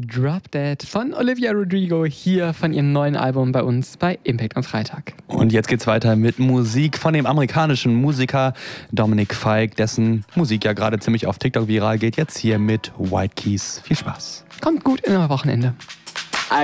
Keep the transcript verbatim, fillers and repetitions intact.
Drop Dead von Olivia Rodrigo hier von ihrem neuen Album bei uns bei Impact am Freitag. Und jetzt geht's weiter mit Musik von dem amerikanischen Musiker Dominic Fike, dessen Musik ja gerade ziemlich auf TikTok viral geht. Jetzt hier mit White Keys. Viel Spaß. Kommt gut in euer Wochenende.